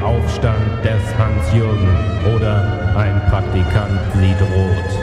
Aufstand des Hans-Jürgen oder ein Praktikant sieht rot.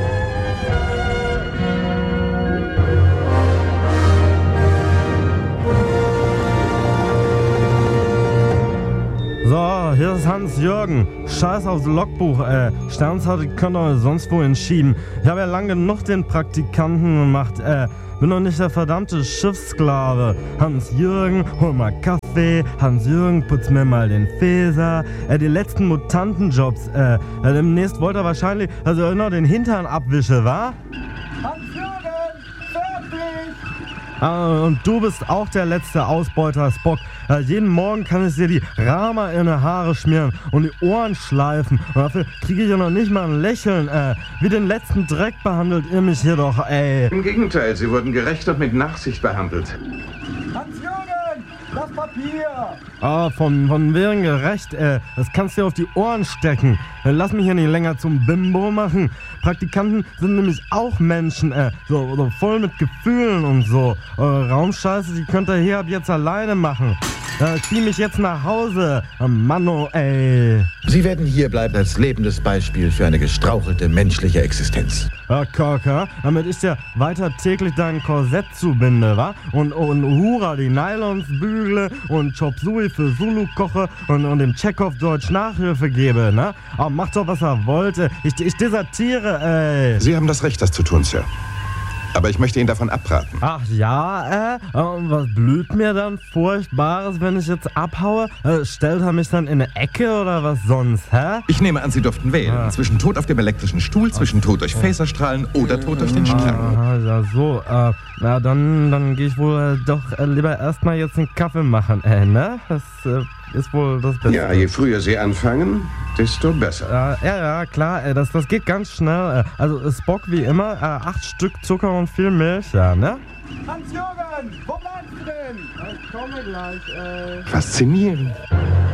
So, hier ist Hans-Jürgen. Scheiß aufs Logbuch, Sternzeit könnt ihr sonst wohin schieben. Ich habe ja lange genug den Praktikanten gemacht, bin doch nicht der verdammte Schiffssklave. Hans-Jürgen, hol mal Kaffee. Hans-Jürgen, putz mir mal den Fäser. Die letzten Mutantenjobs, demnächst wollt ihr wahrscheinlich, noch den Hintern abwische, wa? Hans-Jürgen, fertig! Und du bist auch der letzte Ausbeuter, Spock. Jeden Morgen kann ich dir die Rama in die Haare schmieren und die Ohren schleifen. Und dafür kriege ich ja noch nicht mal ein Lächeln. Wie den letzten Dreck behandelt ihr mich hier doch, ey. Im Gegenteil, Sie wurden gerecht und mit Nachsicht behandelt. Hans-Jürgen, das Papier! Von wegen gerecht, das kannst du dir auf die Ohren stecken. Lass mich hier nicht länger zum Bimbo machen. Praktikanten sind nämlich auch Menschen, so voll mit Gefühlen und so. Raumscheiße, die könnt ihr hier ab jetzt alleine machen. Zieh mich jetzt nach Hause. Mann, ey. Sie werden hier bleiben als lebendes Beispiel für eine gestrauchelte menschliche Existenz. Korker, damit ich dir weiter täglich dein Korsett zubinde, wa? Und Hura die Nylons bügle und Chop Suey für Zulu koche und dem Tschechow Deutsch Nachhilfe gebe, ne? Aber macht doch, was er wollte. Ich desertiere, ey. Sie haben das Recht, das zu tun, Sir. Aber ich möchte Ihnen davon abraten. Ach ja, und was blüht mir dann Furchtbares, wenn ich jetzt abhaue? Stellt er mich dann in eine Ecke oder was sonst, hä? Ich nehme an, Sie durften wählen. Zwischen Tod auf dem elektrischen Stuhl, zwischen Tod durch Phaserstrahlen oder Tod durch den Strang. Ja, so, dann gehe ich wohl doch lieber erstmal jetzt einen Kaffee machen, ne? Das ist wohl das Beste. Ja, je früher Sie anfangen, desto besser. Ja, klar, das geht ganz schnell. Also Spock wie immer, 8 Stück Zucker und viel Milch, ja, ne? Hans-Jürgen, wo bleibst du denn? Ich komme gleich, Faszinierend.